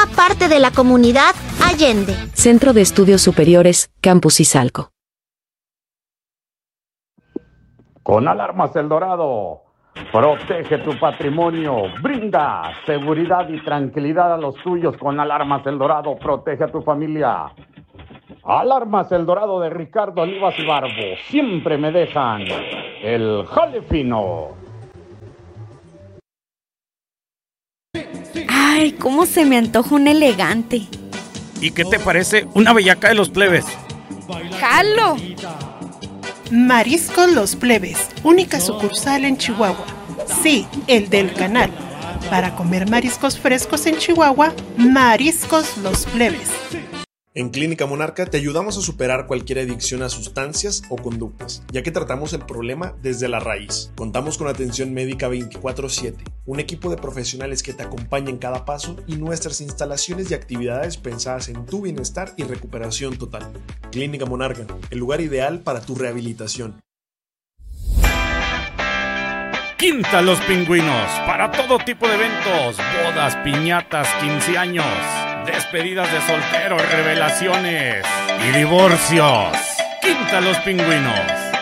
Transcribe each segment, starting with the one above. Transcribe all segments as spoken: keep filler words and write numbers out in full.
forma parte de la comunidad Allende. Centro de Estudios Superiores, Campus Izalco. Con Alarmas El Dorado, protege tu patrimonio, brinda seguridad y tranquilidad a los tuyos. Con Alarmas El Dorado, protege a tu familia. Alarmas El Dorado de Ricardo Olivas y Barbo, siempre me dejan el jale fino. Ay, cómo se me antoja un elegante. ¿Y qué te parece una bellaca de los plebes? ¡Jalo! Mariscos Los Plebes, única sucursal en Chihuahua. Sí, el del canal. Para comer mariscos frescos en Chihuahua, Mariscos Los Plebes. En Clínica Monarca te ayudamos a superar cualquier adicción a sustancias o conductas, ya que tratamos el problema desde la raíz. Contamos con atención médica veinticuatro siete, un equipo de profesionales que te acompaña en cada paso y nuestras instalaciones y actividades pensadas en tu bienestar y recuperación total. Clínica Monarca, el lugar ideal para tu rehabilitación. Quinta Los Pingüinos, para todo tipo de eventos, bodas, piñatas, quince años, despedidas de soltero, revelaciones y divorcios. Quinta Los Pingüinos.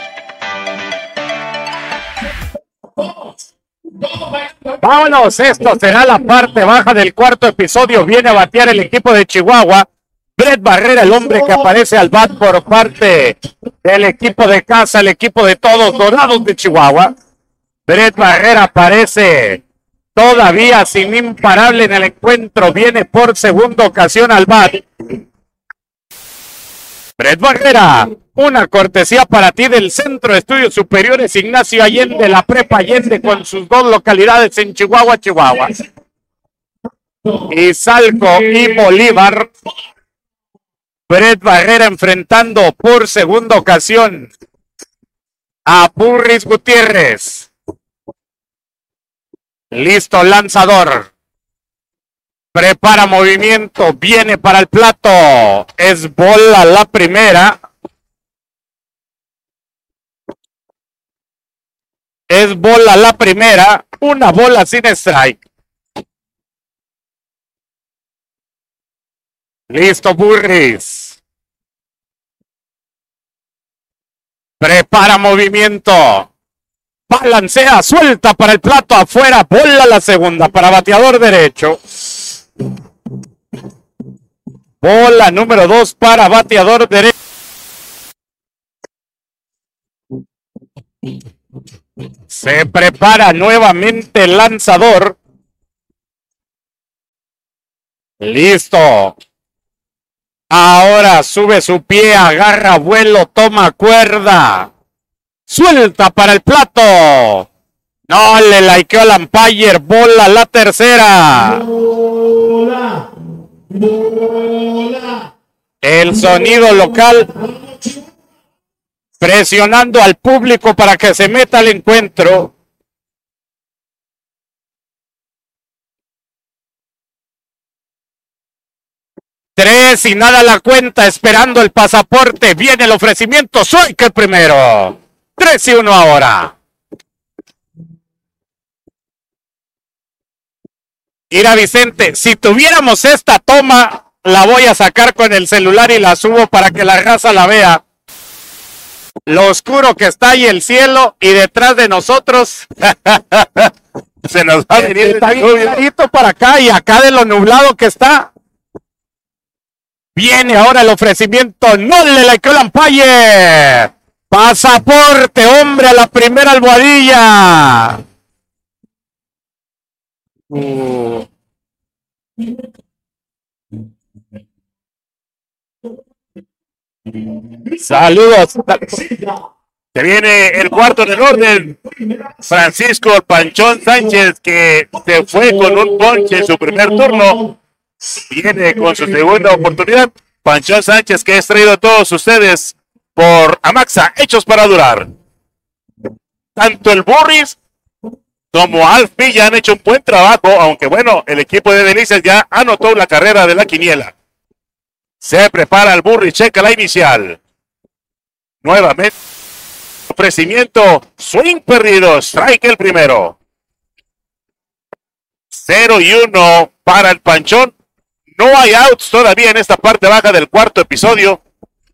Vámonos, esto será la parte baja del cuarto episodio. Viene a batear el equipo de Chihuahua. Brett Barrera, el hombre que aparece al bat por parte del equipo de casa, el equipo de todos Dorados de Chihuahua. Brett Barrera aparece todavía sin imparable en el encuentro. Viene por segunda ocasión al bat. Brett Barrera, una cortesía para ti del Centro de Estudios Superiores Ignacio Allende, la Prepa Allende, con sus dos localidades en Chihuahua, Chihuahua. Izalco y Bolívar. Brett Barrera enfrentando por segunda ocasión a Burris Gutiérrez. Listo, lanzador. Prepara movimiento, viene para el plato. Es bola la primera. Es bola la primera. Una bola sin strike. Listo, Burris. Prepara movimiento. Balancea, suelta para el plato afuera. Bola la segunda para bateador derecho. Bola número dos para bateador derecho. Se prepara nuevamente el lanzador. Listo. Ahora sube su pie, agarra vuelo, toma cuerda. Suelta para el plato. No le likeó al umpire. Bola la tercera. Bola. Bola. El sonido local presionando al público para que se meta al encuentro. Tres y nada la cuenta, esperando el pasaporte. Viene el ofrecimiento. Soy que el primero. Tres y uno ahora. Mira, Vicente, si tuviéramos esta toma, la voy a sacar con el celular y la subo para que la raza la vea. Lo oscuro que está ahí el cielo y detrás de nosotros se nos va a venir. Está bien clarito para acá y acá de lo nublado que está. Viene ahora el ofrecimiento. No le likeó el umpire. Pasaporte, hombre, a la primera almohadilla. Uh. Saludos. Se viene el cuarto en el orden. Francisco Panchón Sánchez, que se fue con un ponche en su primer turno, viene con su segunda oportunidad. Panchón Sánchez, que es traído a todos ustedes por Amaxa, hechos para durar. Tanto el Burris como Alf Villa han hecho un buen trabajo, aunque bueno, el equipo de Delicias ya anotó la carrera de la quiniela. Se prepara el Burris, checa la inicial. Nuevamente, ofrecimiento, swing perdido, strike el primero. cero y uno para el Panchón. No hay outs todavía en esta parte baja del cuarto episodio.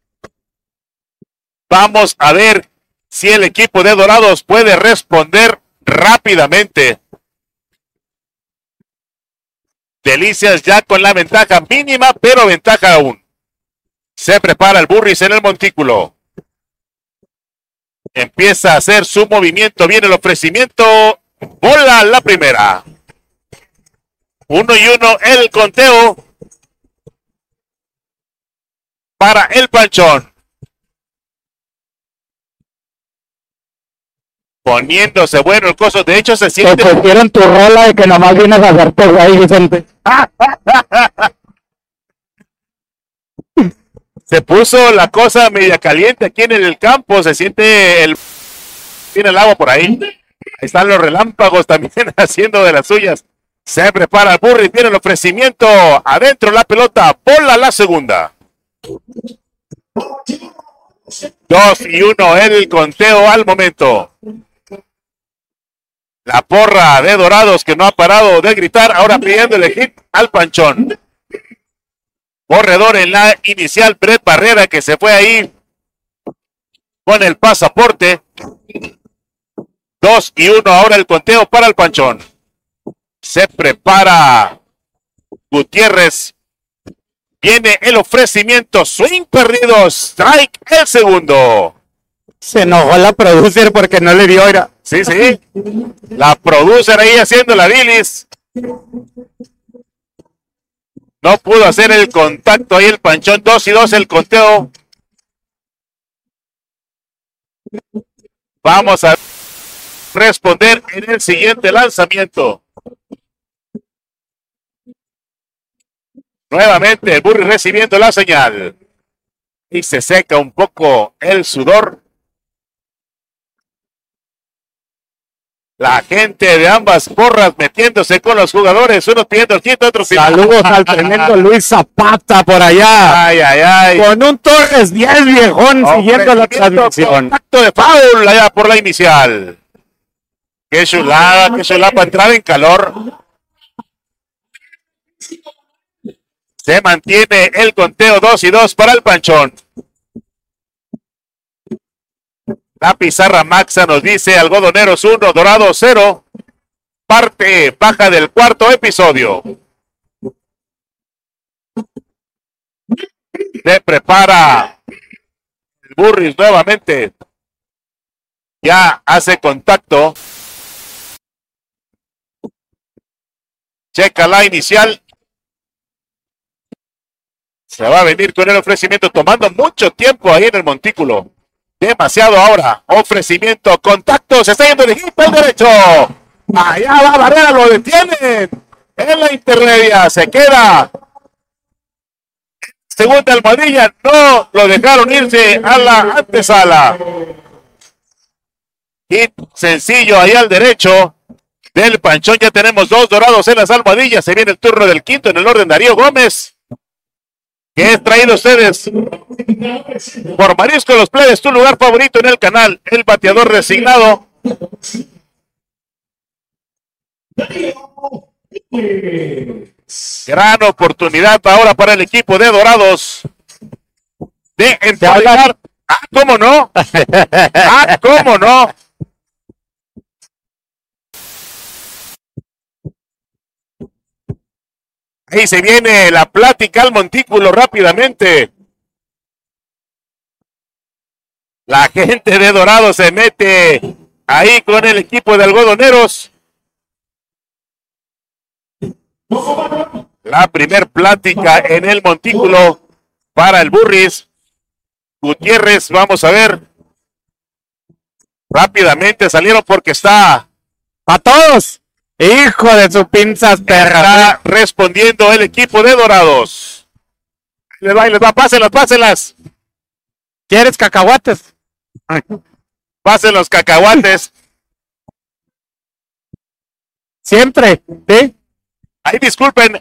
Vamos a ver si el equipo de Dorados puede responder rápidamente. Delicias ya con la ventaja mínima, pero ventaja aún. Se prepara el Burris en el montículo. Empieza a hacer su movimiento. Viene el ofrecimiento. Bola la primera. Uno y uno el conteo para el Panchón. Poniéndose bueno el coso. De hecho se siente... Te pusieron tu rola de que nomás vienes a hacerte güey, Vicente. Se puso la cosa media caliente aquí en el campo. Se siente el... Tiene el agua por ahí. Ahí están los relámpagos también haciendo de las suyas. Se prepara el Burris. Viene el ofrecimiento. Adentro la pelota. Bola la segunda. Dos y uno el conteo al momento. La porra de Dorados que no ha parado de gritar. Ahora pidiéndole hit al Panchón. Corredor en la inicial, Brett Barrera, que se fue ahí con el pasaporte. Dos y uno ahora el conteo para el Panchón. Se prepara Gutiérrez. Viene el ofrecimiento. Swing perdido. Strike el segundo. Se enojó la producer porque no le dio era. Sí, sí. La producer ahí haciendo la bilis. No pudo hacer el contacto ahí el Panchón. Dos y dos el conteo. Vamos a responder en el siguiente lanzamiento. Nuevamente el Burris recibiendo la señal. Y se seca un poco el sudor. La gente de ambas porras metiéndose con los jugadores, unos pidiendo el quinto, otros saludos al tremendo Luis Zapata por allá. Ay, ay, ay. Con un Torres diez viejón siguiendo la transmisión. Contacto de foul allá por la inicial. Qué chulada, qué chulada para entrar en calor. Se mantiene el conteo dos y dos para el Panchón. La pizarra Maxa nos dice Algodoneros uno, Dorados cero. Parte baja del cuarto episodio. Se prepara el Burris nuevamente. Ya hace contacto. Checa la inicial. Se va a venir con el ofrecimiento, tomando mucho tiempo ahí en el montículo. Demasiado ahora. Ofrecimiento, contacto, se está yendo de hit al derecho. Allá va Barrera, lo detienen. En la intermedia se queda. Segunda almohadilla, no lo dejaron irse a la antesala. Hit sencillo ahí al derecho del Panchón. Ya tenemos dos Dorados en las almohadillas. Se viene el turno del quinto en el orden Darío Gómez. Que es traído a ustedes por Marisco Los Plebes, tu lugar favorito en el canal, el bateador resignado. Gran oportunidad ahora para el equipo de Dorados de emparejar. Ah, ¿cómo no? Ah, ¿cómo no? Ahí se viene la plática al montículo rápidamente. La gente de Dorado se mete ahí con el equipo de Algodoneros. La primer plática en el montículo para el Burris. Gutiérrez, vamos a ver. Rápidamente salieron porque está a todos. Hijo de su pinzas perra. Está respondiendo el equipo de Dorados. Les va, les va, pásenlas, pásenlas. ¿Quieres cacahuates? Pasen los cacahuates. Siempre, ¿sí? Ahí disculpen.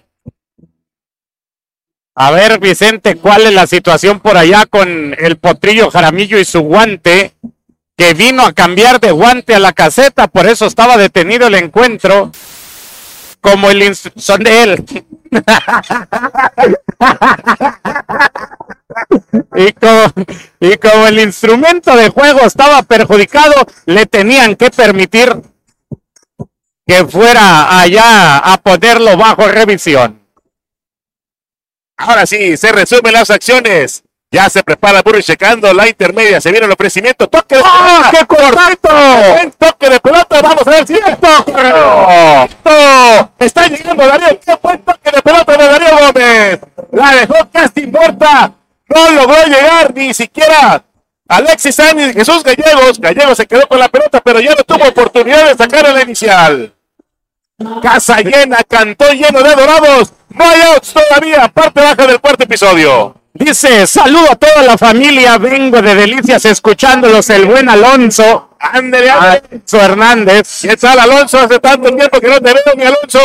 A ver, Vicente, ¿cuál es la situación por allá con el Potrillo Jaramillo y su guante? Que vino a cambiar de guante a la caseta, por eso estaba detenido el encuentro. Como el son de él. y, como, y como el instrumento de juego estaba perjudicado, le tenían que permitir que fuera allá a ponerlo bajo revisión. Ahora sí, se resumen las acciones. Ya se prepara Burri checando la intermedia. Se viene el ofrecimiento. ¡Toque de ¡Ah, qué correcto! ¡Buen toque de pelota! Vamos a ver si es toque. Está llegando Darío. ¡Qué buen toque de pelota de Darío Gómez! La dejó casi muerta. No logró llegar ni siquiera Alexis Sánchez y Jesús Gallegos. Gallegos se quedó con la pelota, pero ya no tuvo oportunidad de sacar a la inicial. Casa llena, cantó lleno de dorados. No hay outs todavía. Parte baja del cuarto episodio. Dice, saludo a toda la familia, vengo de Delicias escuchándolos, el buen Alonso. Ándale, Alonso Hernández. ¿Qué tal, Alonso? Hace tanto tiempo que no te veo, mi Alonso.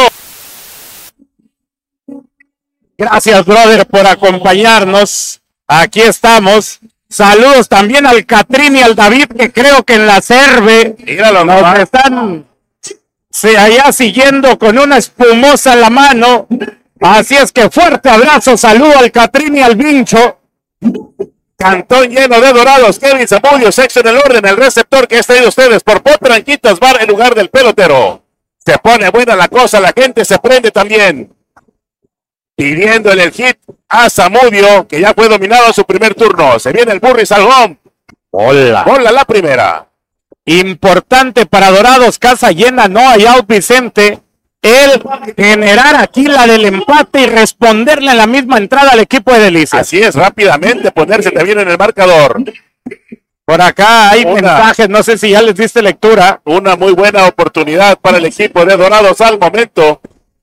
Gracias, brother, por acompañarnos. Aquí estamos. Saludos también al Catrín y al David, que creo que en la Cerve Míralo, nos nomás. están se allá siguiendo con una espumosa en la mano. Así es que fuerte abrazo, saludo al Catrín y al Vincho. Cantón lleno de dorados. Kevin Zamudio, sexto en el orden, el receptor que ha traído ustedes por Potranquitas Bar en lugar del pelotero. Se pone buena la cosa, la gente se prende también. Pidiéndole el hit a Zamudio, que ya fue dominado en su primer turno. Se viene el Burri Salgón. Hola. Hola la primera. Importante para Dorados, casa llena, no hay out Vicente. El generar aquí la del empate y responderle en la misma entrada al equipo de Delicias. Así es, rápidamente ponerse también en el marcador. Por acá hay Una. mensajes, no sé si ya les diste lectura. Una muy buena oportunidad para el equipo de Dorados al momento.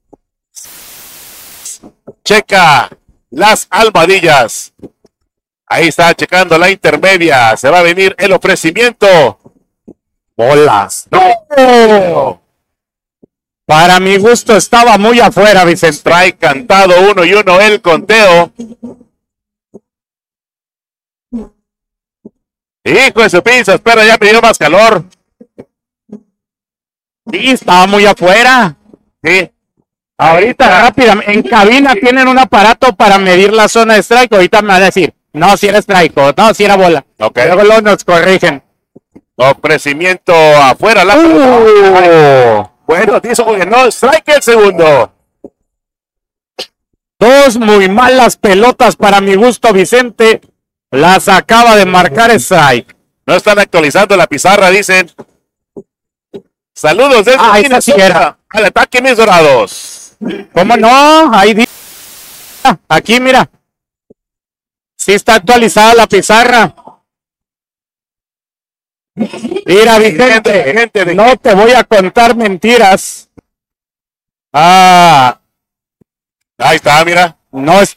Checa las almohadillas. Ahí está checando la intermedia. Se va a venir el ofrecimiento. Bolas. ¡No! Para mi gusto estaba muy afuera, Vicente. Trae cantado uno y uno el conteo. Hijo de su pinza, espera, ya me dio más calor. Sí, estaba muy afuera. Sí. Ahorita rápidamente, en cabina tienen un aparato para medir la zona de strike. Ahorita me van a decir, no, si era strike, o no, si era bola. Ok. Luego luego nos corrigen. Ofrecimiento afuera. La Uh. Bueno, dice que no, strike el segundo. Dos muy malas pelotas para mi gusto, Vicente. Las acaba de marcar strike. No están actualizando la pizarra, dicen. Saludos desde Ah, esa sí era. al ataque, mis Dorados. ¿Cómo no? Ahí dice. Aquí, mira. Sí está actualizada la pizarra. Mira, Vicente, Gente de- no te voy a contar mentiras. Ah, Ahí está, mira. no está.